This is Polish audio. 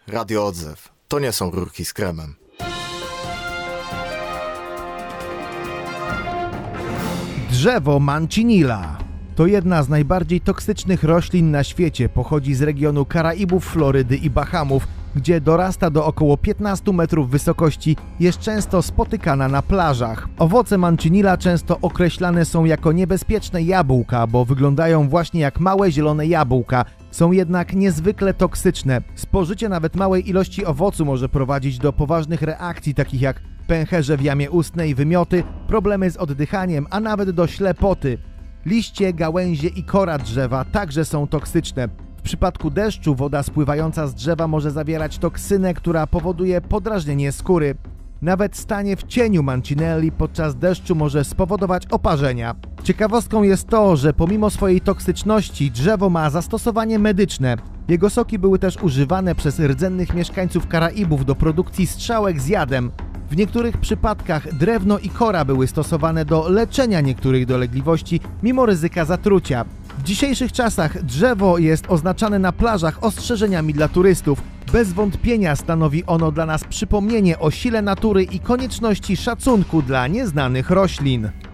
Radio Odzew. To nie są rurki z kremem. Drzewo Mancinilla to jedna z najbardziej toksycznych roślin na świecie. Pochodzi z regionu Karaibów, Florydy i Bahamów, gdzie dorasta do około 15 metrów wysokości, jest często spotykana na plażach. Owoce Mancinilla często określane są jako niebezpieczne jabłka, bo wyglądają właśnie jak małe zielone jabłka. Są jednak niezwykle toksyczne. Spożycie nawet małej ilości owocu może prowadzić do poważnych reakcji, takich jak pęcherze w jamie ustnej, wymioty, problemy z oddychaniem, a nawet do ślepoty. Liście, gałęzie i kora drzewa także są toksyczne. W przypadku deszczu woda spływająca z drzewa może zawierać toksynę, która powoduje podrażnienie skóry. Nawet stanie w cieniu Mancinelli podczas deszczu może spowodować oparzenia. Ciekawostką jest to, że pomimo swojej toksyczności drzewo ma zastosowanie medyczne. Jego soki były też używane przez rdzennych mieszkańców Karaibów do produkcji strzałek z jadem. W niektórych przypadkach drewno i kora były stosowane do leczenia niektórych dolegliwości mimo ryzyka zatrucia. W dzisiejszych czasach drzewo jest oznaczane na plażach ostrzeżeniami dla turystów. Bez wątpienia stanowi ono dla nas przypomnienie o sile natury i konieczności szacunku dla nieznanych roślin.